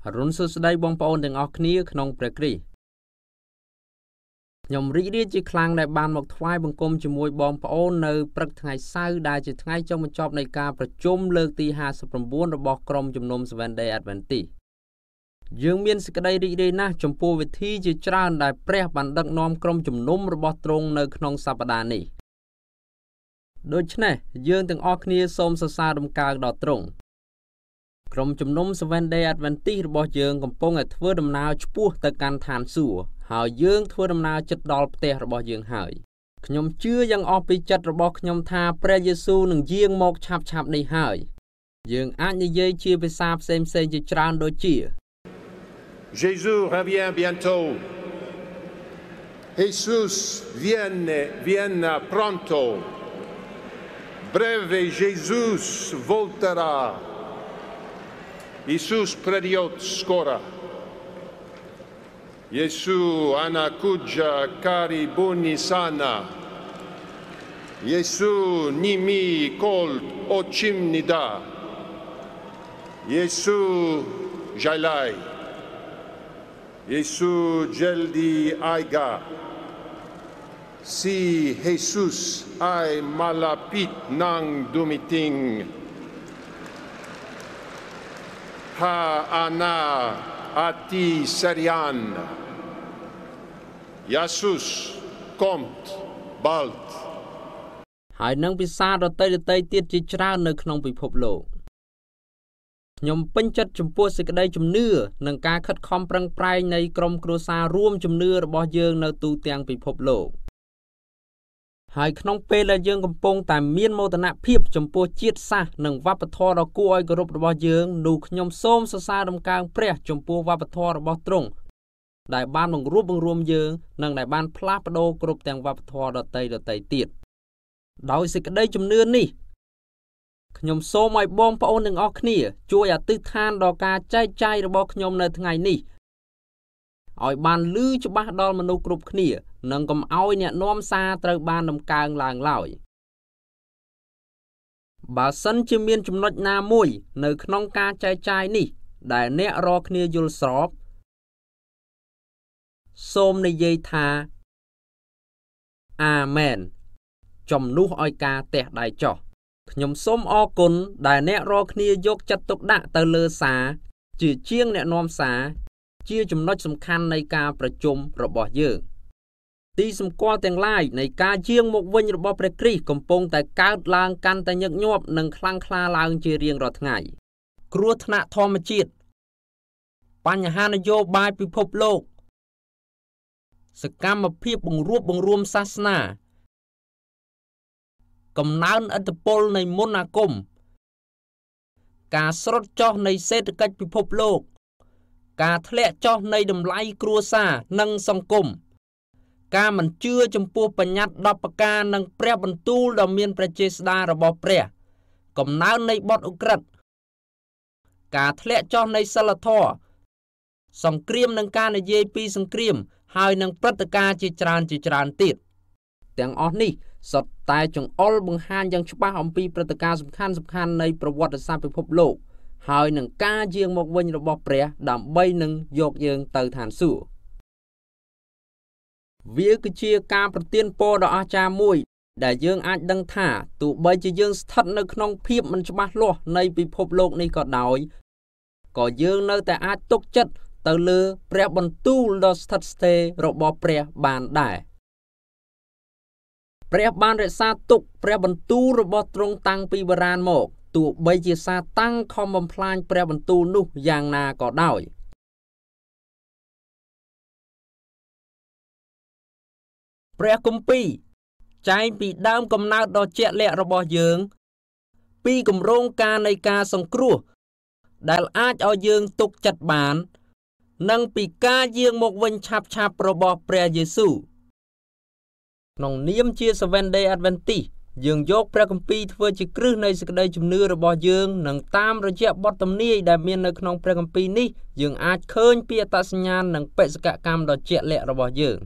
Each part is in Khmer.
រុនសួស្តីបងប្អូនទាំងអស់គ្នាក្នុងព្រះគ្រីស្ទខ្ញុំរីករាយជាខ្លាំងដែលបានមកថ្វាយបង្គំជាមួយបងប្អូននៅព្រឹកថ្ងៃសៅរ៍ដែលជាថ្ងៃចុងបញ្ចប់នៃការប្រជុំលើកទី59របស់ក្រុមជំនុំ Seventh Day Adventist យើងមានសេចក្តីរីករាយណាស់ចំពោះវិធីជាច្រើនដែលព្រះបានដឹកនាំក្រុមជំនុំរបស់ទ្រង់នៅក្នុងសប្តាហ៍នេះដូច្នេះយើងទាំងអស់គ្នាសូមសរសើរដំកើងដល់ទ្រង់ក្រុមជំនុំ Seventh Day Adventist របស់យើងកំពុងតែធ្វើដំណើរឆ្ពោះទៅកាន់ឋានសួគ៌ហើយយើងធ្វើដំណើរជិតដល់ផ្ទះរបស់យើងហើយខ្ញុំជឿយ៉ាងអស់ពីចិត្តរបស់ខ្ញុំថាព្រះយេស៊ូវនឹងយាងមកឆាប់ៗនេះហើយយើងអាចនិយាយជាភាសាផ្សេងៗជាច្រើនដូចជា Jésus revient bientôt. Jesus viene pronto. Breve Jesus volterà. Isus prediot skoro. Jesu anakuja kari buni sana. Jesu nimi kolt očim nida. Jesu jalai. Jesu jeldi aiga. Si Jesus ai malapit nang dumiting. Ha ana ati serian. Jesus komt bald. ហើយនឹងពិសាដតីទៀតជាច្រើននៅក្នុងពិភពលោកខ្ញុំពេញចិត្តចំពោះសេចក្តីជំនឿនិងការខិតខំប្រឹងប្រែងនៃក្រុមគ្រួសាររួមជំនឿរបស់យើងនៅទូទាំងពិភពលោកហើយក្នុងពេលដែលយើងកំពុងតែមានមោទនភាពចំពោះជាតិសាសន៍និងវប្បធម៌ដ៏គួរឲ្យគោរពរបស់យើងនោះខ្ញុំសូមសរសើរដំកើងព្រះចំពោះវប្បធម៌របស់ទ្រង់ដែលបានបង្រួបបង្រួមយើងនិងដែលបានផ្លាស់ប្ដូរគ្រប់ទាំងវប្បធម៌ដទៃទៀតដោយសេចក្តីជំនឿនេះខ្ញុំសូមឲ្យបងប្អូនទាំងអស់គ្នាជួយអធិដ្ឋានដល់ការចែកចាយរបស់ខ្ញុំនៅថ្ងៃនេះឲ្យបានឮច្បាស់ដល់មនុស្សគ្រប់គ្នានិងកុំឲ្យអ្នកនាំសារត្រូវបានដំកើងឡើងឡើយបើសិនជាមានចំណុចណាមួយនៅក្នុងការចែកចាយនេះដែលអ្នករាល់គ្នាយល់ស្របសូមនិយាយថាអាមែនជំនួសឲ្យការទះដៃចុះខ្ញុំសូមអរគុណដែលអ្នករាល់គ្នាយកចិត្តទុកដាក់ទៅលើសារជាជាងអ្នកនាំសារជាចំណុចសំខាន់នៃការប្រជុំរបស់យើងទីសម្គាល់ទាំងឡាយនៃការយាងមកវិញរបស់ព្រះគ្រីស្ទកំពុងតែកើតឡើងកាន់តែញឹកញាប់និងខ្លាំងក្លាឡើងជារៀងរាល់ថ្ងៃគ្រោះថ្នាក់ធម្មជាតិបញ្ហានយោបាយពិភពលោកសកម្មភាពបង្រួបបង្រួមសាសនាកំណើនឥទ្ធិពលនៃមន្តអាគមការស្រុតចុះនៃសេដ្ឋកិច្ចពិភពលោកការធ្លាក់ចុះនៃតម្លៃគ្រួសារនិងសង្គមការមិនជឿចំពោះបញ្ញត្តិ10ប្រការនិងព្រះបន្ទូលដ៏មានព្រះចេស្តារបស់ព្រះកំណើននៃបទឧក្រិដ្ឋការធ្លាក់ចុះនៃសីលធម៌សង្គ្រាមនិងការនិយាយពីសង្គ្រាមហើយនឹងព្រឹត្តិការណ៍ជាច្រើនទៀតទាំងអស់នេះសុទ្ធតែចង្អុលបង្ហាញយ៉ាងច្បាស់អំពីព្រឹត្តិការណ៍សំខាន់នៃប្រវត្តិសាស្ត្រពិភពលោកហើយនឹងការយាងមកវិញរបស់ព្រះដើម្បីនឹងយកយើងទៅឋានសួគ៌វាគឺជាការប្រទានពរដ៏អស្ចារ្យមួយដែលយើងអាចដឹងថាទោះបីជាយើងស្ថិតនៅក្នុងភាពមិនច្បាស់លាស់នៃពិភពលោកនេះក៏ដោយក៏យើងនៅតែអាចទុកចិត្តទៅលើព្រះបន្ទូលដ៏ស្ថិតស្ថេររបស់ព្រះបានដែរព្រះបានរក្សាទុកព្រះបន្ទូលរបស់ទ្រង់តាំងពីបុរាណមកទោះបីជាសាតាំងខំបំផ្លាញព្រះបន្ទូលនោះយ៉ាងណាក៏ដោយព្រះគម្ពីរចែងពីដើមកំណើតដ៏ជាក់លាក់របស់យើងពីគម្រោងការនៃការសង្គ្រោះដែលអាចឲ្យយើងទុកចិត្តបាននិងពីការយាងមកវិញឆាប់ៗរបស់ព្រះយេស៊ូវក្នុងនាមជា Seventh Day Adventist យើងយកព្រះគម្ពីរធ្វើជាគ្រឹះនៃសេចក្តីជំនឿរបស់យើងនិងតាមរយៈបទទំនាយដែលមាននៅក្នុងព្រះគម្ពីរនេះយើងអាចឃើញពីអត្តសញ្ញាណនិងបេសកកម្មដ៏ជាក់លាក់របស់យើង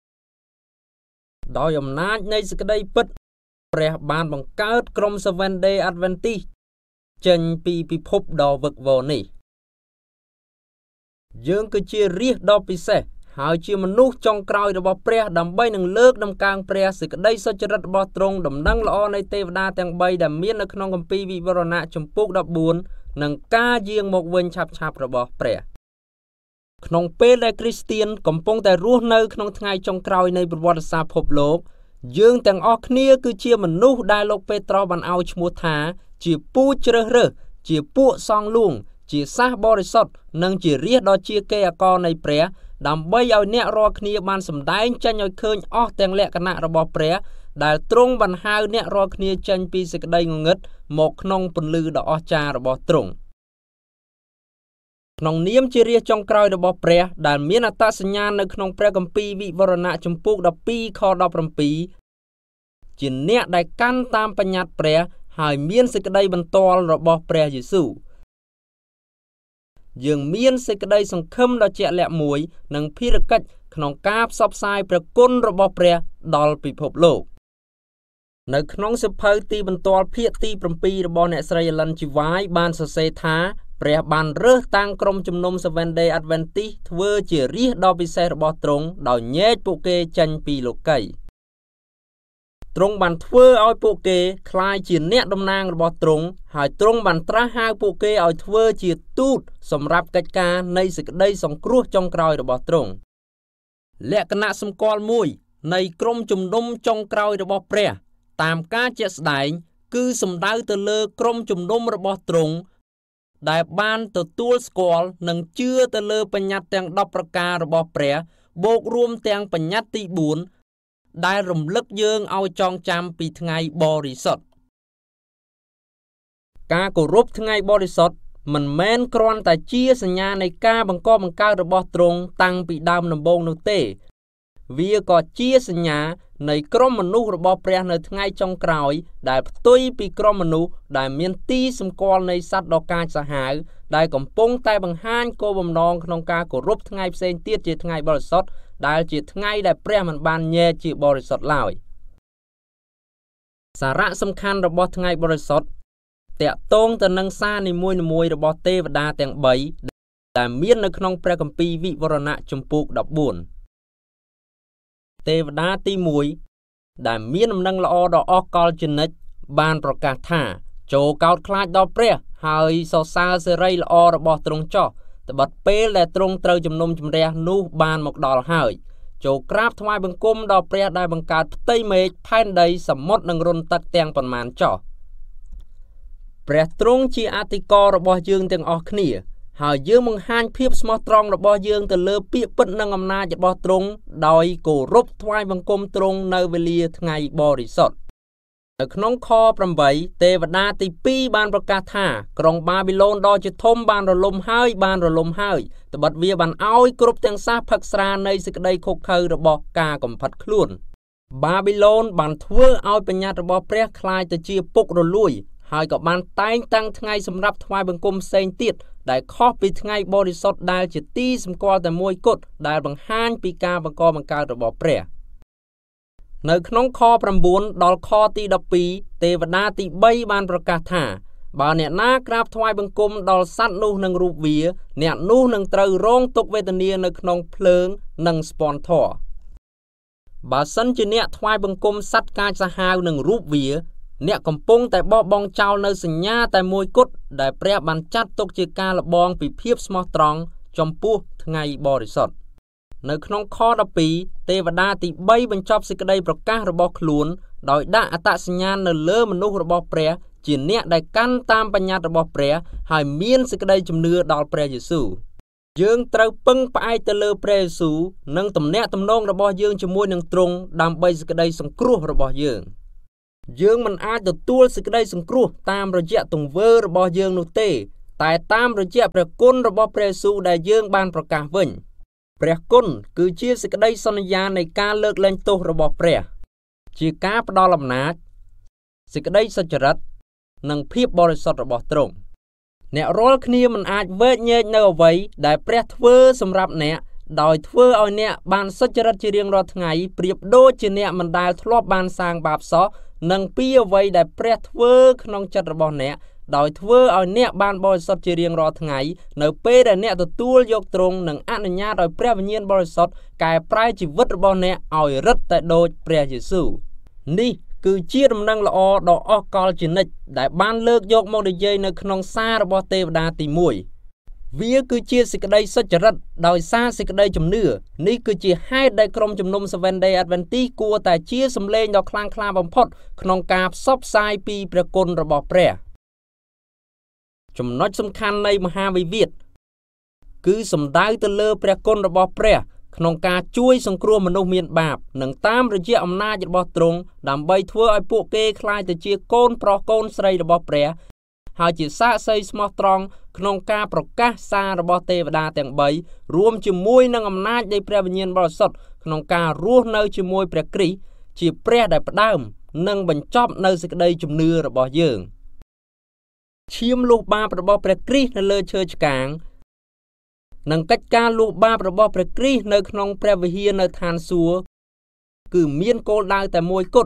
ដោយអំណាចនៃសេចក្តីពិតព្រះបានបង្កើតក្រុម Seventh Day Adventist ចេញពីពិភពដ៏វឹកវរនេះយើងគឺជារាជដ៏ពិសេសហើយជាមនុស្សចុងក្រោយរបស់ព្រះដើម្បីនឹងលើកដំកើងព្រះសេចក្តីសុចរិតរបស់ទ្រង់ដំណឹងល្អនៃទេវតាទាំង3ដែលមាននៅក្នុងគម្ពីរវិវរណៈជំពូក14និងការយាងមកវិញឆាប់ៗរបស់ព្រះក្នុងពេលដែលគ្រីស្ទានកំពុងតែរស់នៅក្នុងថ្ងៃចុងក្រោយនៃប្រវត្តិសាស្ត្រពិភពលោកយើងទាំងអស់គ្នាគឺជាមនុស្សដែលលោកពេត្រុសបានឲ្យឈ្មោះថាជាពូជជ្រើសរើសជាពួកសង្ឃលួងជាសាសបរិសុទ្ធនិងជារាជដ៏ជាកេរ្តិ៍អាករនៃព្រះដើម្បីឲ្យអ្នករាល់គ្នាបានសម្ដែងចេញឲ្យឃើញអស់ទាំងលក្ខណៈរបស់ព្រះដែលទ្រង់បានហៅអ្នករាល់គ្នាចេញពីសេចក្តីងងឹតមកក្នុងពន្លឺដ៏អស្ចារ្យរបស់ទ្រង់ក្នុងនាមជារាជចុងក្រោយរបស់ព្រះដែលមានអត្តសញ្ញាណនៅក្នុងព្រះគម្ពីរវិវរណៈជំពូក12ខ17ជាអ្នកដែលកាន់តាមបញ្ញត្តិព្រះហើយមានសេចក្តីបន្ទាល់របស់ព្រះយេស៊ូវយើងមានសេចក្តីសង្ឃឹមដ៏ជាក់លាក់មួយនិងភារកិច្ចក្នុងការផ្សព្វផ្សាយព្រះគុណរបស់ព្រះដល់ពិភពលោកនៅក្នុងសៀវភៅទីបន្ទាល់ភាគទី7របស់អ្នកស្រី Ellen G. White បានសរសេរថាព្រះបានរើសតាំងក្រុមជំនុំ Seventh Day Adventist ធ្វើជារាជដ៏ពិសេសរបស់ទ្រង់ដោយញែកពួកគេចេញពីលោកីទ្រង់បានធ្វើឲ្យពួកគេក្លាយជាអ្នកតំណាងរបស់ទ្រង់ហើយទ្រង់បានត្រាស់ហៅពួកគេឲ្យធ្វើជាទូតសម្រាប់កិច្ចការនៃសេចក្តីសង្គ្រោះចុងក្រោយរបស់ទ្រង់លក្ខណៈសម្គាល់មួយនៃក្រុមជំនុំចុងក្រោយរបស់ព្រះតាមការជាក់ស្ដែងគឺសំដៅទៅលើក្រុមជំនុំរបស់ទ្រង់ដែលបានទទួលស្គាល់និងជឿទៅលើបញ្ញត្តិទាំង10ប្រការរបស់ព្រះបូករួមទាំងបញ្ញត្តិទី4ដែលរំលឹកយើងឲ្យចងចាំពីថ្ងៃបរិសុទ្ធការគោរពថ្ងៃបរិសុទ្ធមិនមែនគ្រាន់តែជាសញ្ញានៃការបង្កបង្កើតរបស់ទ្រង់តាំងពីដើមដំបូងនោះទេវាក៏ជាសញ្ញានៃក្រុមមនុស្សរបស់ព្រះនៅថ្ងៃចុងក្រោយដែលផ្ទុយពីក្រុមមនុស្សដែលមានទីសម្គាល់នៃសត្វដ៏កាចសាហាវដែលកំពុងតែបង្ហាញគោលបំណងក្នុងការគោរពថ្ងៃផ្សេងទៀតជាថ្ងៃបរិសុទ្ធដែលជាថ្ងៃដែលព្រះមិនបានញែកជាបរិសុទ្ធឡើយសារៈសំខាន់របស់ថ្ងៃបរិសុទ្ធតាក់ទងទៅនឹងសារនីមួយៗរបស់ទេវតាទាំង3ដែលមាននៅក្នុងព្រះគម្ពីរវិវរណៈជំពូក14ទេវតាទី1ដែលមានដំណឹងល្អដ៏អស្ចារ្យជានិច្ចបានប្រកាសថាចូលកោតខ្លាចដល់ព្រះហើយសរសើរសេរីល្អរបស់ទ្រង់ចោះត្បិតពេលដែលទ្រង់ត្រូវជំនុំជម្រះនោះបានមកដល់ហើយចូលក្រាបថ្វាយបង្គំដល់ព្រះដែលបង្កើតផ្ទៃមេឃផែនដីសមុទ្រនិងរន្ធទឹកទាំងប៉ុន្មានចោះព្រះទ្រង់ជាអធិការរបស់យើងទាំងអស់គ្នាហើយយើងបង្ហាញភាពស្មោះត្រង់របស់យើងទៅលើពាក្យពិតនិងអំណាចរបស់ទ្រង់ដោយគោរពថ្វាយបង្គំទ្រង់នៅវេលាថ្ងៃបរិសុទ្ធនៅក្នុងខ8ទេវតាទី2បានប្រកាសថាក្រុងបាប៊ីឡូនដ៏ជាធំបានរលំហើយត្បិតវាបានឲ្យគ្រប់ទាំងសះផឹកស្រានៃសេចក្តីខុសខើរបស់ការកំផិតខ្លួនបាប៊ីឡូនបានធ្វើឲ្យបញ្ញត្តិរបស់ព្រះคล้ายទៅជាពុករលួយហើយក៏បានតែងតាំងថ្ងៃសម្រាប់ថ្វាយបង្គំផ្សេងទៀតដែលខុសពីថ្ងៃបរិសុទ្ធដែលជាទីសម្គាល់តែមួយគត់ដែលបង្ហាញពីការបង្កបង្កើតរបស់ព្រះនៅក្នុងខ9ដល់ខទី12ទេវតាទី3បានប្រកាសថាបើអ្នកណាក្រាបថ្វាយបង្គំដល់សត្វនោះនឹងរូបវាអ្នកនោះនឹងត្រូវរងទុក្ខវេទនានៅក្នុងភ្លើងនិងស្ពាន់ធរបើសិនជាអ្នកថ្វាយបង្គំសត្វកាចសាហាវនឹងរូបវាអ្នកកំពុងតែបោះបង់ចោលនៅសញ្ញាតែមួយគត់ដែលព្រះបានចាត់ទុកជាការលបងពីភាពស្មោះត្រង់ចំពោះថ្ងៃបរិសុទ្ធនៅក្នុងខ12ទេវតាទី3បញ្ចប់សេចក្តីប្រកាសរបស់ខ្លួនដោយដាក់អត្តសញ្ញាណនៅលើមនុស្សរបស់ព្រះជាអ្នកដែលកាន់តាមបញ្ញត្តិរបស់ព្រះហើយមានសេចក្តីជំនឿដល់ព្រះយេស៊ូវយើងត្រូវពឹងផ្អែកទៅលើព្រះយេស៊ូវនិងទំនាក់ទំនងរបស់យើងជាមួយនឹងទ្រង់ដើម្បីសេចក្តីសង្គ្រោះរបស់យើងមិនអាចទទួលសេចក្តីសង្គ្រោះតាមរយៈទង្វើរបស់យើងនោះទេតែតាមរយៈព្រះគុណរបស់ព្រះយេស៊ូវដែលយើងបានប្រកាសវិញព្រះគុណគឺជាសេចក្តីសន្យានៃការលើកលែងទោសរបស់ព្រះជាការផ្ដល់អំណាចសេចក្តីសុចរិតនិងភាពបរិសុទ្ធរបស់ទ្រង់អ្នករាល់គ្នាមិនអាចវែកញែកនៅអ្វីដែលព្រះធ្វើសម្រាប់អ្នកដោយធ្វើឲ្យអ្នកបានសុចរិតជារៀងរាល់ថ្ងៃប្រៀបដូចជាអ្នកមិនដែលធ្លាប់បានសាងបាបសោះនិងពីអ្វីដែលព្រះធ្វើក្នុងចិត្តរបស់អ្នកដោយធ្វើឲ្យអ្នកបានបរិសុទ្ធជារៀងរាល់ថ្ងៃនៅពេលដែលអ្នកទទួលយកទ្រង់និងអនុញ្ញាតឲ្យព្រះវិញ្ញាណបរិសុទ្ធកែប្រែជីវិតរបស់អ្នកឲ្យរឹតតែដូចព្រះយេស៊ូវនេះគឺជាដំណឹងល្អដ៏អស្ចារ្យជានិច្ចដែលបានលើកយកមកនិយាយនៅក្នុងសាររបស់ទេវតាទី1វាគឺជាសេចក្តីសុចរិតដោយសារសេចក្តីជំនឿនេះគឺជាហេតុដែលក្រុមជំនុំ Seventh Day Adventist គួរតែជាសម្លេងដ៏ខ្លាំងក្លាបំផុតក្នុងការផ្សព្វផ្សាយពីព្រះគុណរបស់ព្រះចំណុចសំខាន់នៃមហាវិវាទគឺសំដៅទៅលើព្រះគុណរបស់ព្រះក្នុងការជួយសង្គ្រោះមនុស្សមានបាបនិងតាមរយៈអំណាចរបស់ទ្រង់ដើម្បីធ្វើឲ្យពួកគេក្លាយទៅជាកូនប្រុសកូនស្រីរបស់ព្រះហើយជាសាក្សីស្មោះត្រង់ក្នុងការប្រកាសសាររបស់ទេវតាទាំង3រួមជាមួយនឹងអំណាចនៃព្រះវិញ្ញាណបរិសុទ្ធក្នុងការរស់នៅជាមួយព្រះគ្រីស្ទជាព្រះដែលផ្ដើមនិងបញ្ចប់នៅសេចក្តីជំនឿរបស់យើងឈាមលុះបាបរបស់ព្រះគ្រីស្ទនៅលើឈើឆ្កាងនិងកិច្ចការលុះបាបរបស់ព្រះគ្រីស្ទនៅក្នុងព្រះវិហារនៅឋានសួគ៌គឺមានគោលដៅតែមួយគត់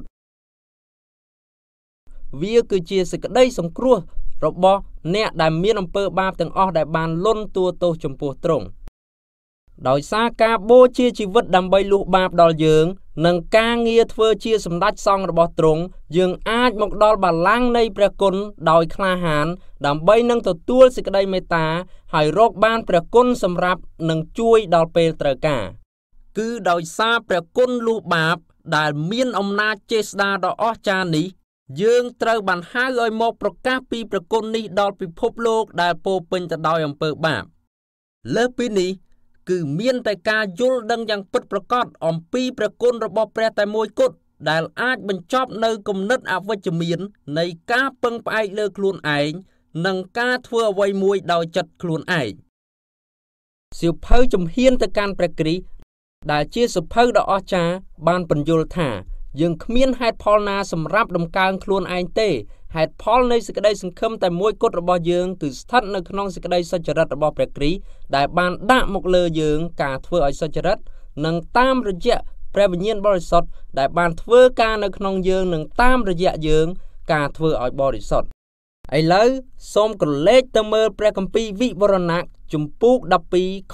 វាគឺជាសេចក្តីសង្គ្រោះរបស់អ្នកដែលមានអំពើបាបទាំងអស់ដែលបានលន់តួទោសចំពោះទ្រង់ដោយសារការបូជាជីវិតដើម្បីលុះបាបដល់យើងនិងការងារធ្វើជាសម្ដេចសង្ឃរបស់ទ្រង់យើងអាចមកដល់បល្ល័ង្កនៃព្រះគុណដោយក្លាហានដើម្បីនឹងទទួលសេចក្តីមេត្តាហើយរកបានព្រះគុណសម្រាប់នឹងជួយដល់ពេលត្រូវការគឺដោយសារព្រះគុណលុះបាបដែលមានអំណាចចេស្តាដ៏អស្ចារ្យនេះយើងត្រូវបានហៅឲ្យមកប្រកាសពីព្រះគុណនេះដល់ពិភពលោកដែលពោរពេញទៅដោយអំពើបាបលើសពីនេះគឺមានតែការយល់ដឹងយ៉ាងពិតប្រាកដអំពីព្រះគុណរបស់ព្រះតែមួយគត់ដែលអាចបញ្ចប់នៅគំនិតអវិជ្ជមាននៃការពឹងផ្អែកលើខ្លួនឯងនិងការធ្វើអ្វីមួយដោយចិត្តខ្លួនឯងសៀវភៅជំហានទៅកាន់ព្រះគ្រីស្ទដែលជាសៀវភៅដ៏អស្ចារ្យបានពន្យល់ថាយើងគ្មានហេតុផលណាសម្រាប់ដំកើងខ្លួនឯងទេហេតុផលនៃសេចក្តីសង្ឃឹមតែមួយគត់របស់យើងគឺស្ថិតនៅក្នុងសេចក្តីសុចរិតរបស់ព្រះគ្រីស្ទដែលបានដាក់មកលើយើងការធ្វើឲ្យសុចរិតនិងតាមរយៈព្រះវិញ្ញាណបរិសុទ្ធដែលបានធ្វើការនៅក្នុងយើងនិងតាមរយៈយើងការធ្វើឲ្យបរិសុទ្ធឥឡូវសូមក្រឡេកទៅមើលព្រះគម្ពីរវិវរណៈជំពូក12ខ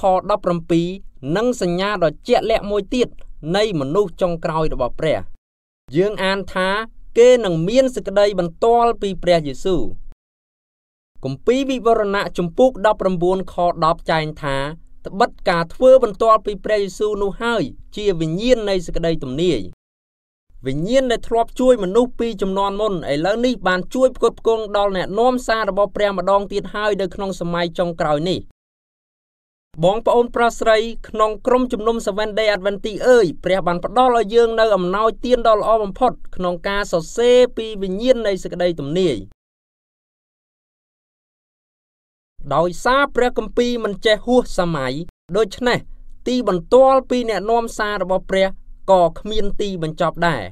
17និងសញ្ញាដ៏ជាក់លាក់មួយទៀតនៃមនុស្សចុងក្រោយរបស់ព្រះយើងអានថាគេនឹងមានសេចក្តីបន្ទាល់ពីព្រះយេស៊ូវគម្ពីរវិវរណៈជំពូក19ខ10ចែងថាត្បិតការធ្វើបន្ទាល់ពីព្រះយេស៊ូវនោះហើយជាវិញ្ញាណនៃសេចក្តីទំនាយវិញ្ញាណដែលធ្លាប់ជួយមនុស្សពីជំនាន់មុនឥឡូវនេះបានជួយផ្គត់ផ្គង់ដល់អ្នកនាំសាររបស់ព្រះម្ដងទៀតហើយនៅក្នុងសម័យចុងក្រោយនេះបងប្អូនប្រុសស្រីក្នុងក្រុមជំនុំ Seventh Day Adventist អើយព្រះបានផ្ដល់ឲ្យយើងនៅអំណោយទានដ៏ល្អបំផុតក្នុងការសរសេរពីវិញ្ញាណនៃសេចក្តីទំនាយដោយសារព្រះគម្ពីរមិនចេះហួសសម័យដូច្នេះទីបន្ទាល់ពីអ្នកនាំសាររបស់ព្រះក៏គ្មានទីបញ្ចប់ដែរ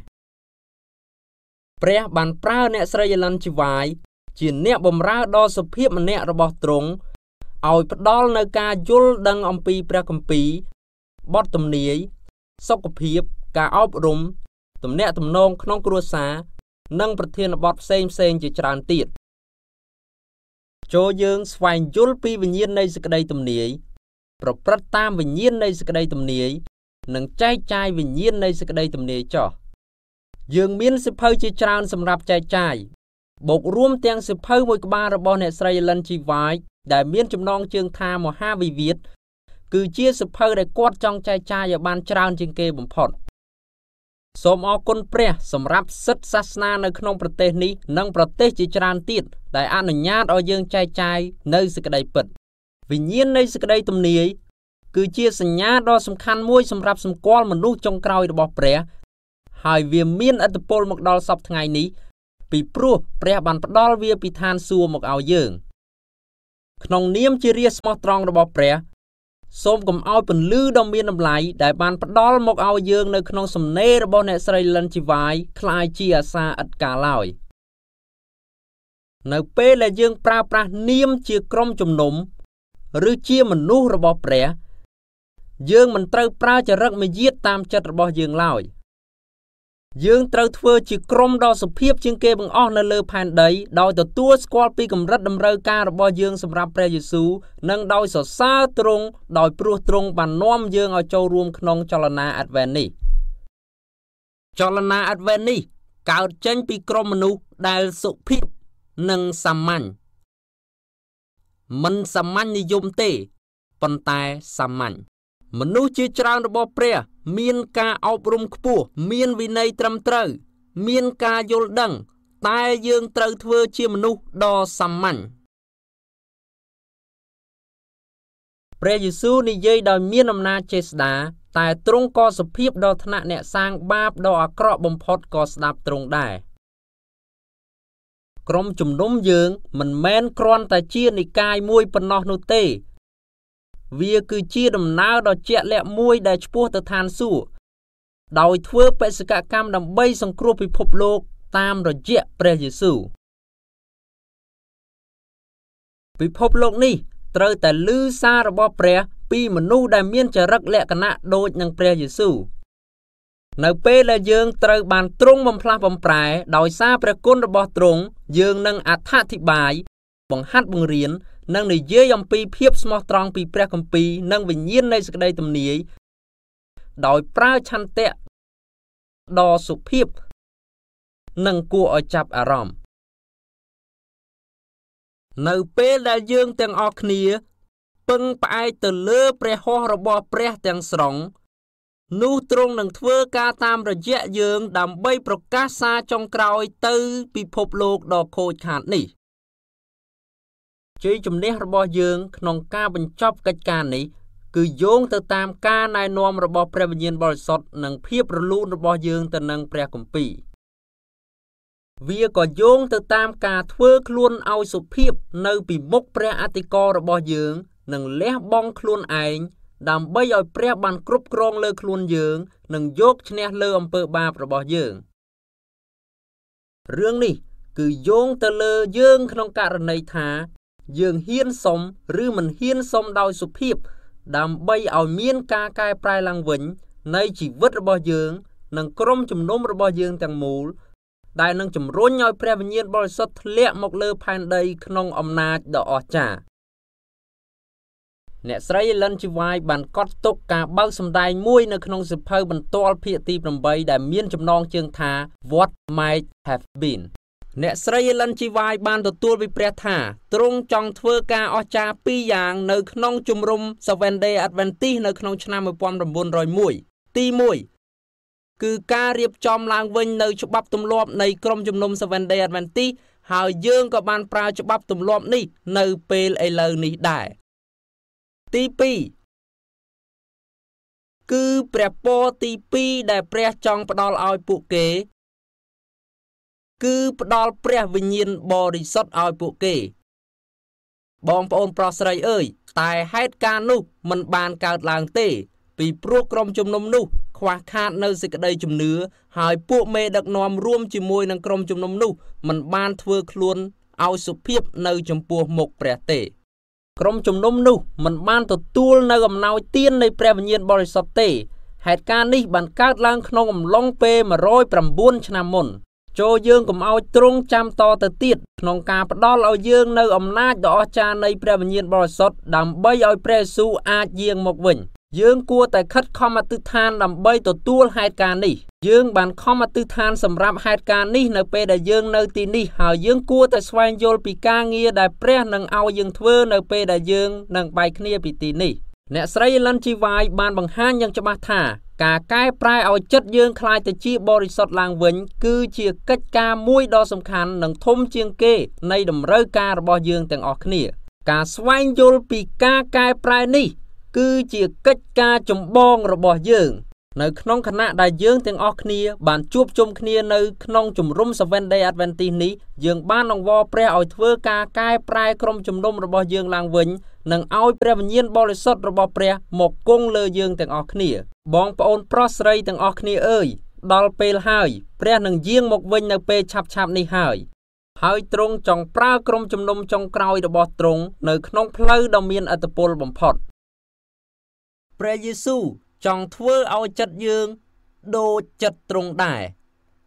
ព្រះបានប្រើអ្នកស្រីអេឡិនជីវ៉ាយជាអ្នកបម្រើដ៏សុភាពម្នាក់របស់ទ្រង់ឲ្យផ្ដល់នៅការយល់ដឹងអំពីព្រះគម្ពីរបទទំនាយសុខភាពការអប់រំទំនាក់ទំនងក្នុងគ្រួសារនិងប្រធានបទផ្សេងជាច្រើនទៀតចូលយើងស្វែងយល់ពីវិញ្ញាណនៃសេចក្តីទំនាយប្រព្រឹត្តតាមវិញ្ញាណនៃសេចក្តីទំនាយនិងចែកចាយវិញ្ញាណនៃសេចក្តីទំនាយចោះយើងមានសៀវភៅជាច្រើនសម្រាប់ចែកចាយបូករួមទាំងសៀវភៅមួយក្បាលរបស់អ្នកស្រី Ellen G. White ដែលមានចំណងជើងថាមហាវិវាទគឺជាសៀវភៅដែលគាត់ចង់ចែកចាយឲ្យបានច្រើនជាងគេបំផុតសូមអរគុណព្រះសម្រាប់សិទ្ធិសាសនានៅក្នុងប្រទេសនេះនិងប្រទេសជាច្រើនទៀតដែលអនុញ្ញាតឲ្យយើងចែកចាយនៅសេចក្តីពិតវិញ្ញាណនៃសេចក្តីទំនាយគឺជាសញ្ញាដ៏សំខាន់មួយសម្រាប់សម្គាល់មនុស្សចុងក្រោយរបស់ព្រះហើយវាមានឥទ្ធិពលមកដល់សពថ្ងៃនេះពីព្រោះព្រះបានផ្ដល់វាពីឋានសួគ៌មកឲ្យយើងក្នុងនាមជារាជស្មោះត្រង់របស់ព្រះសូមកុំឲ្យពន្លឺដ៏មានតម្លៃដែលបានផ្ដល់មកឲ្យយើងនៅក្នុងសំណេររបស់អ្នកស្រី Ellen G. White คล้ายជាអាសាឥតកាលឡើយនៅពេលដែលយើងប្រើប្រាស់នាមជាក្រុមជំនុំឬជាមនុស្សរបស់ព្រះយើងមិនត្រូវប្រើចរិតមាយាទតាមចិត្តរបស់យើងឡើយយើងត្រូវធ្វើជាក្រុមដ៏សុភាពជាងគេបង្អស់នៅលើផែនដីដោយទទួលស្គាល់ពីកម្រិតតម្រូវការរបស់យើងសម្រាប់ព្រះយេស៊ូវនិងដោយសរសើរទ្រង់ដោយព្រោះទ្រង់បាននាំយើងឲ្យចូលរួមក្នុងចលនាអាដវែននេះចលនាអាដវែននេះកើតចេញពីក្រុមមនុស្សដែលសុភាពនិងសាមញ្ញមិនសាមញ្ញនិយមទេប៉ុន្តែសាមញ្ញមនុស្សជាច្រើនរបស់ព្រះមានការអប់រំខ្ពស់មានវិន័យត្រឹមត្រូវមានការយល់ដឹងតែយើងត្រូវធ្វើជាមនុស្សដ៏សាមញ្ញព្រះយេស៊ូវនិយាយដោយមានអំណាចចេស្តាតែទ្រង់ក៏សុភាពដល់ថ្នាក់អ្នកសាងបាបដ៏អាក្រក់បំផុតក៏ស្ដាប់ទ្រង់ដែរក្រុមជំនុំយើងមិនមែនគ្រាន់តែជានិកាយមួយប៉ុណ្ណោះនោះទេវាគឺជាដំណើរដ៏ជាក់លាក់មួយដែលឆ្ពោះទៅឋានសួគ៌ដោយធ្វើបេសកកម្មដើម្បីសង្គ្រោះពិភពលោកតាមរយៈព្រះយេស៊ូវពិភពលោកនេះត្រូវតែឮសាររបស់ព្រះពីមនុស្សដែលមានចរិតលក្ខណៈដូចនឹងព្រះយេស៊ូវនៅពេលដែលយើងត្រូវបានទ្រង់បំផ្លាស់បំប្រែដោយសារព្រះគុណរបស់ទ្រង់យើងនឹងអត្ថាធិប្បាយបង្ហាត់បង្រៀននិងនិយាយអំពីភាពស្មោះត្រង់ពីព្រះគម្ពីរនិងវិញ្ញាណនៃសេចក្តីទំនាយដោយប្រើឆន្ទៈដ៏សុភាពនិងគួរឲ្យចាប់អារម្មណ៍នៅពេលដែលយើងទាំងអស់គ្នាពឹងផ្អែកទៅលើព្រះហស្ថរបស់ព្រះទាំងស្រុងនោះទ្រង់នឹងធ្វើការតាមរយៈយើងដើម្បីប្រកាសសារចុងក្រោយទៅពិភពលោកដ៏ខូចខាតនេះជ័យជំនះរបស់យើងក្នុងការបញ្ចប់កិច្ចការនេះគឺយោងទៅតាមការណែនាំរបស់ព្រះវិញ្ញាណបរិសុទ្ធនិងភាពរលូនរបស់យើងទៅនឹងព្រះគម្ពីរវាក៏យោងទៅតាមការធ្វើខ្លួនឲ្យសុភាពនៅពីមុខព្រះអធិការរបស់យើងនិងលះបង់ខ្លួនឯងដើម្បីឲ្យព្រះបានគ្រប់គ្រងលើខ្លួនយើងនិងយកឈ្នះលើអំពើបាបរបស់យើងរឿងនេះគឺយោងទៅលើយើងក្នុងករណីថាយើងហ៊ានសុំឬមិនហ៊ានសុំដោយសុភាពដើម្បីឲ្យមានការកែប្រែឡើងវិញនៃជីវិតរបស់យើងនិងក្រុមជំនុំរបស់យើងទាំងមូលដែលនឹងជំរុញឲ្យព្រះវិញ្ញាណបរិសុទ្ធធ្លាក់មកលើផែនដីក្នុងអំណាចដ៏អស្ចារ្យអ្នកស្រី Ellen G. White បានកត់ទុកការបើកសម្ដែងមួយនៅក្នុងសៀវភៅបន្ទាល់ភាគទី8ដែលមានចំណងជើងថា What Might Have Been អ្នកស្រី Ellen G. White បានទទួលពីព្រះថាទ្រង់ចង់ធ្វើការអស្ចារ្យពីរយ៉ាងនៅក្នុងជំរំ Seventh-day Adventist នៅក្នុងឆ្នាំ1901ទី1គឺការរៀបចំឡើងវិញនៅច្បាប់ទម្លាប់នៃក្រុមជំនុំ Seventh-day Adventist ហើយយើងក៏បានប្រើច្បាប់ទម្លាប់នេះនៅពេលឥឡូវនេះដែរទី2គឺព្រះពរទី2ដែលព្រះចង់ផ្ដល់ឲ្យពួកគេគឺផ្ដល់ព្រះវិញ្ញាណបរិសុទ្ធឲ្យពួកគេបងប្អូនប្រុសស្រីអើយតែហេតុការណ៍នោះមិនបានកើតឡើងទេពីព្រោះក្រុមជំនុំនោះខ្វះខាតនៅសេចក្តីជំនឿហើយពួកមេដឹកនាំរួមជាមួយនឹងក្រុមជំនុំនោះមិនបានធ្វើខ្លួនឲ្យសុភាពនៅចំពោះមុខព្រះទេក្រុមជំនុំនោះមិនបានទទួលនៅអំណោយទាននៃព្រះវិញ្ញាណបរិសុទ្ធទេហេតុការណ៍នេះបានកើតឡើងក្នុងអំឡុងពេល109ឆ្នាំមុនចូលយើងកុំឲ្យទ្រង់ចាំតទៅទៀតក្នុងការផ្ដល់ឲ្យយើងនៅអំណាចដ៏អស្ចារ្យនៃព្រះវិញ្ញាណបរិសុទ្ធដើម្បីឲ្យព្រះយេស៊ូវអាចយាងមកវិញយើងគួរតែខិតខំអធិដ្ឋានដើម្បីទទួលហេតុការណ៍នេះយើងបានខំអធិដ្ឋានសម្រាប់ហេតុការណ៍នេះនៅពេលដែលយើងនៅទីនេះហើយយើងគួរតែស្វែងយល់ពីការងារដែលព្រះនឹងឲ្យយើងធ្វើនៅពេលដែលយើងនឹងបែកគ្នាពីទីនេះអ្នកស្រី Ellen G. White បានបង្ហាញយ៉ាងច្បាស់ថាការកែប្រែឲ្យចិត្តយើងคล้ายទៅជាបរិសុទ្ធឡើងវិញគឺជាកិច្ចការមួយដ៏សំខាន់និងធំជាងគេនៃតម្រូវការរបស់យើងទាំងអស់គ្នាការស្វែងយល់ពីការកែប្រែនេះគឺជាកិច្ចការចម្បងរបស់យើងនៅក្នុងខណៈដែលយើងទាំងអស់គ្នាបានជួបជុំគ្នានៅក្នុងជំរំ Seventh-day Adventist នេះយើងបានអង្វរព្រះឲ្យធ្វើការកែប្រែក្រុមជំនុំរបស់យើងឡើងវិញនិងឲ្យព្រះវិញ្ញាណបរិសុទ្ធរបស់ព្រះមកគង់លើយើងទាំងអស់គ្នាបងប្អូនប្រុសស្រីទាំងអស់គ្នាអើយដល់ពេលហើយព្រះនឹងយាងមកវិញនៅពេលឆាប់ៗនេះហើយទ្រង់ចង់ប្រើក្រុមជំនុំចុងក្រោយរបស់ទ្រង់នៅក្នុងផ្លូវដ៏មានឥទ្ធិពលបំផុតព្រះយេស៊ូវចង់ធ្វើឲ្យចិត្តយើងដូចចិត្តទ្រង់ដែរ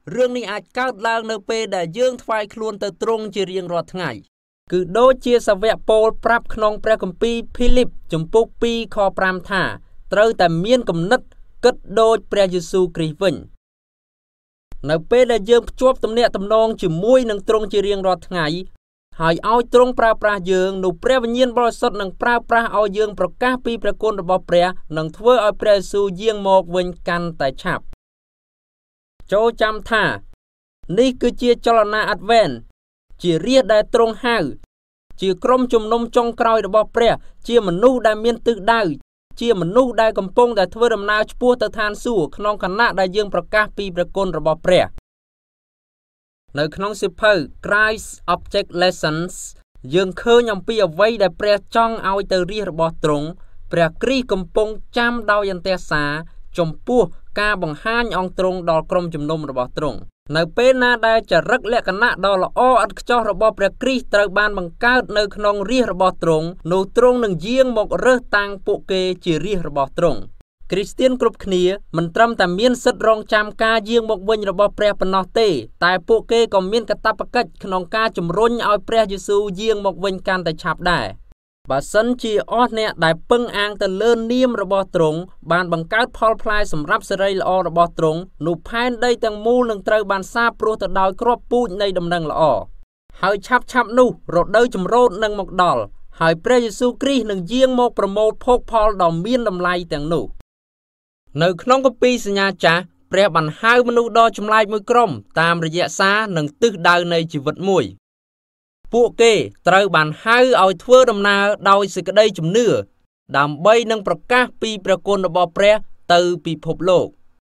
រឿងនេះអាចកើតឡើងនៅពេលដែលយើងថ្វាយខ្លួនទៅទ្រង់ជារៀងរាល់ថ្ងៃគឺដូចជាសាវកប៉ូលប្រាប់ក្នុងព្រះគម្ពីរភីលីបជំពូក 2 ខ 5 ថាត្រូវតែមានគំនិតគិតដូចព្រះយេស៊ូវគ្រីស្ទវិញនៅពេលដែលយើងភ្ជាប់ទំនាក់ទំនងជាមួយនឹងទ្រង់ជារៀងរាល់ថ្ងៃហើយឲ្យទ្រង់ប្រើប្រាស់យើងនោះព្រះវិញ្ញាណបរិសុទ្ធនឹងប្រើប្រាស់ឲ្យយើងប្រកាសពីព្រះគុណរបស់ព្រះនិងធ្វើឲ្យព្រះយេស៊ូវយាងមកវិញកាន់តែឆាប់ចូលចាំថានេះគឺជាចលនាអាត់វ៉េនជារាជដែលទ្រង់ហៅជាក្រុមជំនុំចុងក្រោយរបស់ព្រះជាមនុស្សដែលមានទិសដៅជាមនុស្សដែលកំពុងតែធ្វើដំណើរឆ្ពោះទៅឋានសួគ៌ក្នុងខណៈដែលយើងប្រកាសពីព្រះគុណរបស់ព្រះនៅក្នុងសៀវភៅ Christ Object Lessons យើងឃើញអំពីអ្វីដែលព្រះចង់ឲ្យទៅរាជរបស់ទ្រង់ព្រះគ្រីស្ទកំពុងចាំដោយអន្ទះសារចំពោះការបង្ហាញអង្គទ្រង់ដល់ក្រុមជំនុំរបស់ទ្រង់នៅពេលណាដែលចរិតលក្ខណៈដ៏ល្អឥតខ្ចោះរបស់ព្រះគ្រីស្ទត្រូវបានបង្កើតនៅក្នុងរាជរបស់ទ្រង់នោះទ្រង់នឹងយាងមករើសតាំងពួកគេជារាជរបស់ទ្រង់គ្រីស្ទានគ្រប់គ្នាមិនត្រឹមតែមានសិទ្ធិរងចាំការយាងមកវិញរបស់ព្រះប៉ុណ្ណោះទេតែពួកគេក៏មានកាតព្វកិច្ចក្នុងការជំរុញឲ្យព្រះយេស៊ូវយាងមកវិញកាន់តែឆាប់ដែរបើសិនជាអស់អ្នកដែលពឹងអាងទៅលើនាមរបស់ទ្រង់បានបង្កើតផលផ្លែសម្រាប់សេរីល្អរបស់ទ្រង់នោះផែនដីទាំងមូលនឹងត្រូវបានសាបព្រោះទៅដោយគ្រាប់ពូជនៃដំណឹងល្អហើយឆាប់នោះរដូវចម្រូតនឹងមកដល់ហើយព្រះយេស៊ូវគ្រីស្ទនឹងយាងមកប្រមូលភោគផលដ៏មានតម្លៃទាំងនោះនៅក្នុងគម្ពីរសញ្ញាចាស់ព្រះបានហៅមនុស្សដ៏ចម្លែកមួយក្រុមតាមរយៈសារនិងទិសដៅនៃជីវិតមួយពួកគេត្រូវបានហៅឲ្យធ្វើដំណើរដោយសេចក្តីជំនឿដើម្បីនឹងប្រកាសពីព្រះគុណរបស់ព្រះទៅពិភពលោក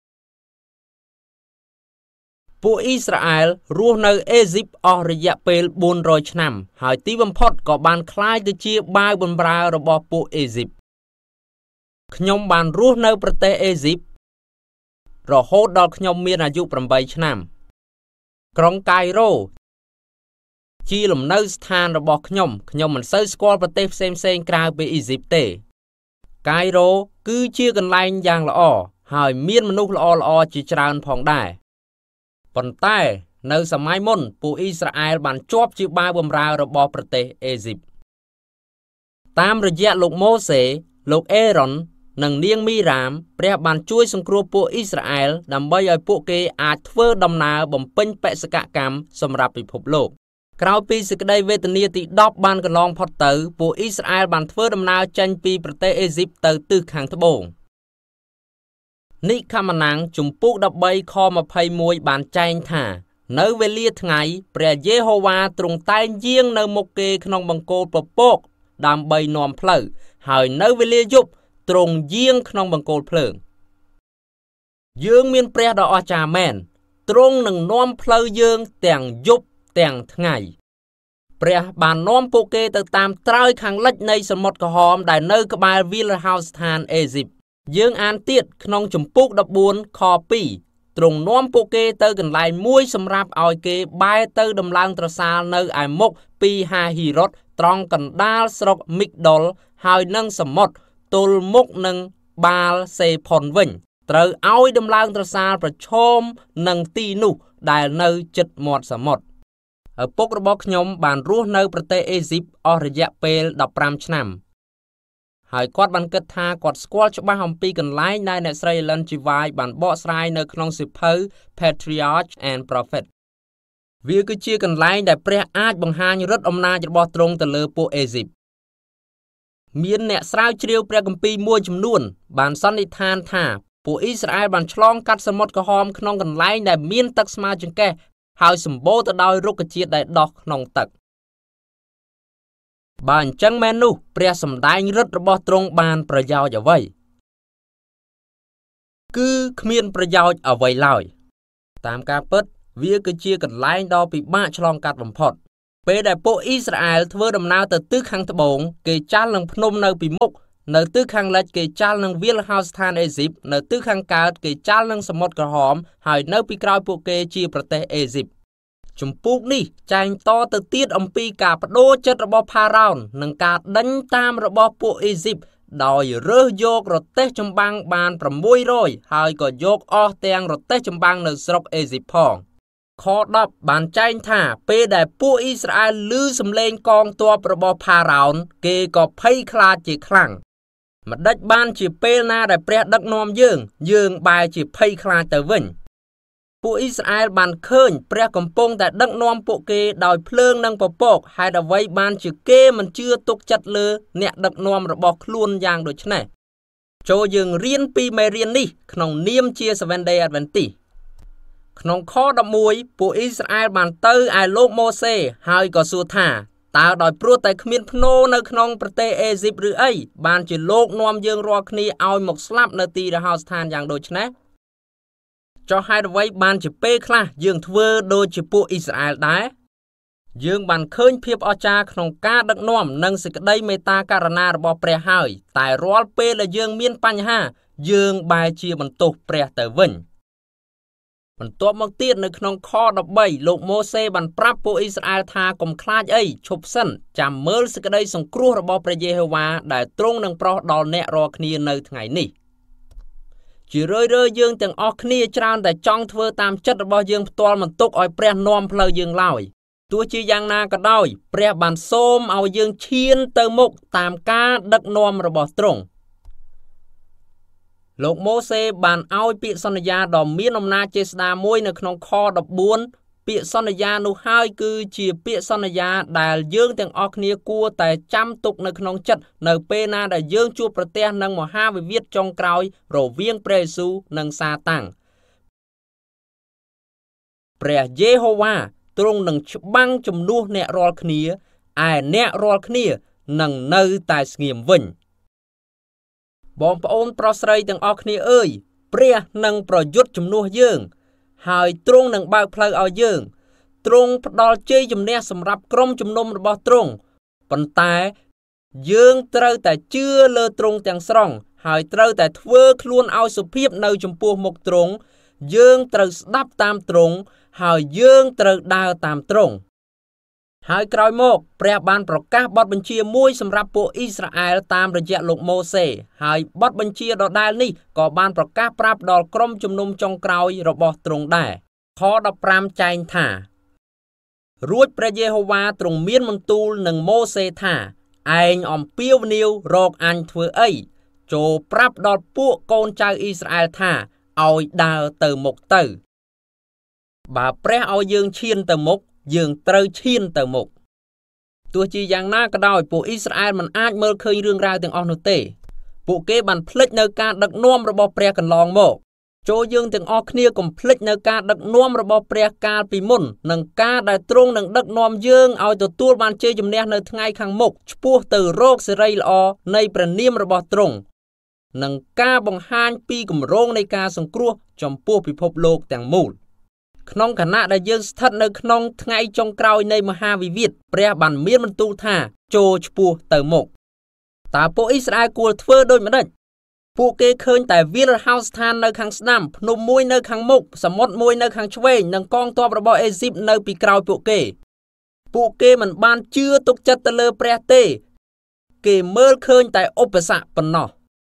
ពួកអ៊ីស្រាអែលរស់នៅអេស៊ីបអស់រយៈពេល400ឆ្នាំហើយទីបំផុតក៏បានក្លាយទៅជាបាវបម្រើរបស់ពួកអេស៊ីបខ្ញុំបានរស់នៅប្រទេសអេស៊ីបរហូតដល់ខ្ញុំមានអាយុ8ឆ្នាំក្រុងកាយរ៉ូជាលំនៅស្ថានរបស់ខ្ញុំមិនសូវស្គាល់ប្រទេសផ្សេងៗក្រៅពីអ៊ីស៊ីបទេកាយរ៉ូគឺជាកន្លែងយ៉ាងល្អហើយមានមនុស្សល្អៗជាច្រើនផងដែរប៉ុន្តែនៅសម័យមុនពួកអ៊ីស្រាអែលបានជាប់ជាបាវបម្រើរបស់ប្រទេសអេស៊ីបតាមរយៈលោកម៉ូសេលោកអេរ៉ុននិងនាងមីរ៉ាមព្រះបានជួយសង្គ្រោះពួកអ៊ីស្រាអែលដើម្បីឲ្យពួកគេអាចធ្វើដំណើរបំពេញបេសកកម្មសម្រាប់ពិភពលោកក្រោយពីសេចក្តីវេទនាទី10បានកន្លងផុតទៅពួកអ៊ីស្រាអែលបានធ្វើដំណើរចេញពីប្រទេសអេស៊ីបទៅទិសខាងត្បូងនិខមណាំងជំពូក13ខ21បានចែងថានៅវេលាថ្ងៃព្រះយេហូវ៉ាទ្រង់តែងយាងនៅមុខគេក្នុងបង្គោលពពកដើម្បីនាំផ្លូវហើយនៅវេលាយប់ទ្រង់យាងក្នុងបង្គោលភ្លើងយើងមានព្រះដ៏អស្ចារ្យមែនទ្រង់នឹងនាំផ្លូវយើងទាំងយប់ទាំងថ្ងៃព្រះបាននាំពួកគេទៅតាមត្រើយខាងលិចនៃសមុទ្រក្រហមដែលនៅក្បែរវាលហោស្ថានអេស៊ីបយើងអានទៀតក្នុងជំពូក14ខ2ទ្រង់នាំពួកគេទៅកន្លែងមួយសម្រាប់ឲ្យគេបែរទៅដំឡើងត្រសាលនៅឯមុខពីហាហីរ៉ុតត្រង់កណ្ដាលស្រុកមីកដុលហើយនឹងសមុទ្រទល់មុខនឹងបាល់សេផុនវិញត្រូវឲ្យដំឡើងត្រសាលប្រឈមនឹងទីនោះដែលនៅជិតមាត់សមុទ្រឪពុករបស់ខ្ញុំបានរស់នៅប្រទេសអេស៊ីបអស់រយៈពេល15ឆ្នាំហើយគាត់បានគិតថាគាត់ស្គាល់ច្បាស់អំពីកន្លែងដែលអ្នកស្រី Ellen G. White បានបកស្រាយនៅក្នុងសៀវភៅ Patriarchs and Prophets វាគឺជាកន្លែងដែលព្រះអាចបង្ហាញឫទ្ធិអំណាចរបស់ទ្រង់ទៅលើពួកអេស៊ីបមានអ្នកស្រាវជ្រាវព្រះគម្ពីរមួយចំនួនបានសន្និដ្ឋានថាពួកអ៊ីស្រាអែលបានឆ្លងកាត់សមុទ្រក្រហមក្នុងកន្លែងដែលមានទឹកស្មើចង្កេះហើយសម្បូរទៅដោយរុក្ខជាតិដែលដុះក្នុងទឹកបើអញ្ចឹងមែននោះព្រះសម្ដែងឫទ្ធិរបស់ទ្រង់បានប្រយោជន៍អ្វីគឺគ្មានប្រយោជន៍អ្វីឡើយតាមការពិតវាគឺជាកន្លែងដ៏ពិបាកឆ្លងកាត់បំផុតពេលដែលពួកអ៊ីស្រាអែលធ្វើដំណើរទៅទិសខាងត្បូងគេចាល់នឹងភ្នំនៅពីមុខនៅទិសខាងលិចគេចាល់នឹងវាលហោស្ថានអេស៊ីបនៅទិសខាងកើតគេចាល់នឹងសមុទ្រក្រហមហើយនៅពីក្រោយពួកគេជាប្រទេសអេស៊ីបជំពូកនេះចែងតទៅទៀតអំពីការបដូរចិត្តរបស់ផារ៉ោននិងការដេញតាមរបស់ពួកអេស៊ីបដោយរើសយករទេះចម្បាំងបាន600ហើយក៏យកអស់ទាំងរទេះចម្បាំងនៅស្រុកអេស៊ីបផងខ10បានចែងថាពេលដែលពួកអ៊ីស្រាអែលឮសំឡេងកងទ័ពរបស់ផារ៉ោនគេក៏ភ័យខ្លាចជាខ្លាំងម្ដេចបានជាពេលណាដែលព្រះដឹកនាំយើងបែរជាភ័យខ្លាចទៅវិញពួកអ៊ីស្រាអែលបានឃើញព្រះកំពុងតែដឹកនាំពួកគេដោយភ្លើងនិងពពកហេតុអ្វីបានជាគេមិនជឿទុកចិត្តលើអ្នកដឹកនាំរបស់ខ្លួនយ៉ាងដូចនេះចូលយើងរៀនពីមេរៀននេះក្នុងនាមជា Seventh Day Adventist ក្នុងខ11ពួកអ៊ីស្រាអែលបានទៅឯលោកម៉ូសេហើយក៏សួរថាតើដោយព្រោះតែគ្មានភ្នូរនៅក្នុងប្រទេសអេស៊ីបឬអីបានជាលោកនាំយើងរាល់គ្នាឲ្យមកស្លាប់នៅទីរហោស្ថានយ៉ាងដូចនេះចុះហេតុអ្វីបានជាពេលខ្លះយើងធ្វើដូចជាពួកអ៊ីស្រាអែលដែរយើងបានឃើញភាពអស្ចារ្យក្នុងការដឹកនាំនិងសេចក្តីមេត្តាករុណារបស់ព្រះហើយតែរាល់ពេលដែលយើងមានបញ្ហាយើងបែរជាបន្ទោសព្រះទៅវិញបន្ទាប់មកទៀតនៅក្នុងខ13លោកម៉ូសេបានប្រាប់ពួកអ៊ីស្រាអែលថាកុំខ្លាចអីឈប់សិនចាំមើលសេចក្តីសង្គ្រោះរបស់ព្រះយេហូវ៉ាដែលទ្រង់នឹងប្រោសដល់អ្នករាល់គ្នានៅថ្ងៃនេះជារឿយៗយើងទាំងអស់គ្នាច្រើនតែចង់ធ្វើតាមចិត្តរបស់យើងផ្ទាល់មិនទុកឲ្យព្រះនាំផ្លូវយើងឡើយទោះជាយ៉ាងណាក៏ដោយព្រះបានសូមឲ្យយើងឈានទៅមុខតាមការដឹកនាំរបស់ទ្រង់លោកម៉ូសេបានឲ្យពាក្យសន្យាដ៏មានអំណាចចេស្តាមួយនៅក្នុងខ14ពាក្យសន្យានោះហើយគឺជាពាក្យសន្យាដែលយើងទាំងអស់គ្នាគួរតែចាំទុកនៅក្នុងចិត្តនៅពេលណាដែលយើងជួបប្រទះនឹងមហាវិវាទចុងក្រោយរវាងព្រះយេស៊ូវនិងសាតាំងព្រះយេហូវ៉ាទ្រង់នឹងច្បាំងជំនួសអ្នករាល់គ្នាឯអ្នករាល់គ្នានឹងនៅតែស្ងៀមវិញបងប្អូនប្រុសស្រីទាំងអស់គ្នាអើយព្រះនឹងប្រយុទ្ធជំនួសយើងហើយទ្រង់នឹងបើកផ្លូវឲ្យយើងទ្រង់ផ្ដល់ជ័យជំនះសម្រាប់ក្រុមជំនុំរបស់ទ្រង់ប៉ុន្តែយើងត្រូវតែជឿលើទ្រង់ទាំងស្រុងហើយត្រូវតែធ្វើខ្លួនឲ្យសុភាពនៅចំពោះមុខទ្រង់យើងត្រូវស្ដាប់តាមទ្រង់ហើយយើងត្រូវដើរតាមទ្រង់ហើយក្រោយមកព្រះបានប្រកាសបទបញ្ជាមួយសម្រាប់ពួកអ៊ីស្រាអែលតាមរយៈលោកម៉ូសេហើយបទបញ្ជាដដែលនេះក៏បានប្រកាសប្រាប់ដល់ក្រុមជំនុំចុងក្រោយរបស់ទ្រង់ដែរខ15ចែងថារួចព្រះយេហូវ៉ាទ្រង់មានបន្ទូលនឹងម៉ូសេថាឯងអំពាវនាវរកអញធ្វើអីចូលប្រាប់ដល់ពួកកូនចៅអ៊ីស្រាអែលថាឲ្យដើរទៅមុខទៅបើព្រះឲ្យយើងឈានទៅមុខយើងត្រូវឈានទៅមុខទោះជាយ៉ាងណាក៏ដោយពួកអ៊ីស្រាអែលមិនអាចមើលឃើញរឿងរ៉ាវទាំងអស់នោះទេពួកគេបានភ្លេចនៅការដឹកនាំរបស់ព្រះកន្លងមកចូលយើងទាំងអស់គ្នាកុំភ្លេចនៅការដឹកនាំរបស់ព្រះកាលពីមុននិងការដែលទ្រង់នឹងដឹកនាំយើងឲ្យទទួលបានជ័យជំនះនៅថ្ងៃខាងមុខឆ្ពោះទៅរកសេរីល្អនៃព្រះនាមរបស់ទ្រង់និងការបង្ហាញពីគម្រោងនៃការសង្គ្រោះចំពោះពិភពលោកទាំងមូលក្នុងខណៈដែលយើងស្ថិតនៅក្នុងថ្ងៃចុងក្រោយនៃមហាវិវាទព្រះបានមានបន្ទូលថាចូលឆ្ពោះទៅមុខតើពួកអ៊ីស្រាអែលគួរធ្វើដូចម្តេចពួកគេឃើញតែវាលរហោស្ថាននៅខាងស្ដាំភ្នំមួយនៅខាងមុខសមុទ្រមួយនៅខាងឆ្វេងនិងកងទ័ពរបស់អេស៊ីបនៅពីក្រោយពួកគេមិនបានជឿទុកចិត្តទៅលើព្រះទេគេមើលឃើញតែឧបសគ្គប៉ុណ្ណោះ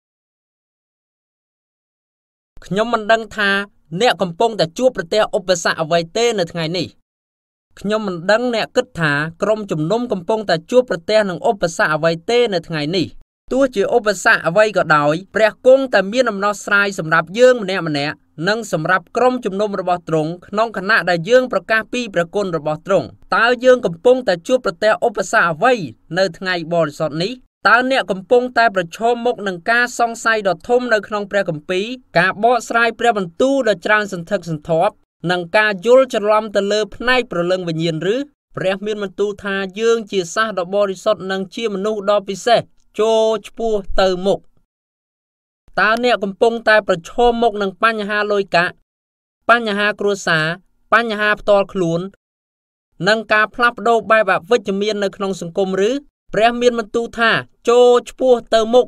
ខ្ញុំមិនដឹងថាអ្នកកំពុងតែជួបប្រទះឧបសគ្គអ្វីទេនៅថ្ងៃនេះខ្ញុំមិនដឹងអ្នកគិតថាក្រុមជំនុំកំពុងតែជួបប្រទះនឹងឧបសគ្គអ្វីទេនៅថ្ងៃនេះទោះជាឧបសគ្គអ្វីក៏ដោយព្រះគង់តែមានដំណោះស្រាយសម្រាប់យើងម្នាក់ៗនិងសម្រាប់ក្រុមជំនុំរបស់ទ្រង់ក្នុងខណៈដែលយើងប្រកាសពីព្រះគុណរបស់ទ្រង់តើយើងកំពុងតែជួបប្រទះឧបសគ្គអ្វីនៅថ្ងៃបរិសុទ្ធនេះតើអ្នកកំពុងតែប្រឈមមុខនឹងការសង្ស័យដ៏ធំនៅក្នុងព្រះគម្ពីរការបកស្រាយព្រះបន្ទូលដ៏ច្រើនសន្ធឹកសន្ធាប់និងការយល់ច្រឡំទៅលើផ្នែកព្រលឹងវិញ្ញាណឬព្រះមានបន្ទូលថាយើងជាសាសដ៏បរិសុទ្ធនិងជាមនុស្សដ៏ពិសេសចូលឆ្ពោះទៅមុខតើអ្នកកំពុងតែប្រឈមមុខនឹងបញ្ហាលុយកាក់បញ្ហាគ្រួសារបញ្ហាផ្ទាល់ខ្លួននិងការផ្លាស់ប្ដូរបែបអវិជ្ជមាននៅក្នុងសង្គមឬព្រះមានបន្ទូលថាចូលឆ្ពោះទៅមុខ